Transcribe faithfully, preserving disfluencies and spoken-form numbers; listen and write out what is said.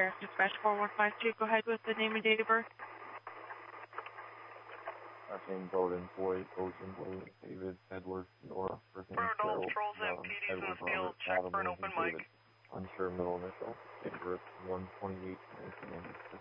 Dispatch four one five two, go ahead with the name and date of birth. Last name Bowden, Boyd, Ocean, William, David, Edward, Nora, first name Carol, John, Edward, Robert, Adam, Lincoln, David. Unsure middle initial, date of birth one twenty-eight, nineteen ninety-six.